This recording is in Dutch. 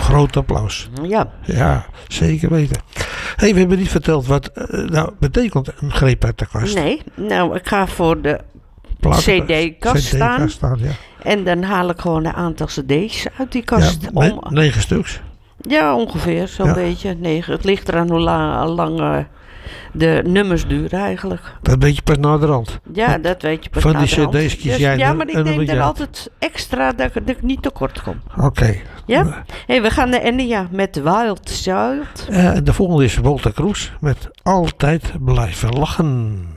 Groot applaus. Ja. Ja, zeker weten. Hey, we hebben niet verteld wat nou betekent een greep uit de kast. Nee, nou, ik ga voor de CD-kast staan. Ja. En dan haal ik gewoon een aantal CD's uit die kast. Ja, 9 stuks. Ja, ongeveer, zo'n beetje. 9. Het ligt eraan hoe lang de nummers duren eigenlijk. Dat weet je pas naderhand. Ja, dat weet je pas van die naderhand. CD's kies jij ja, er- maar en ik dan denk moet er je- altijd extra dat ik niet tekort kom. Oké. Ja? Hey, we gaan naar Enya met Wild Child. De volgende is Walter Kroes met Altijd blijven lachen.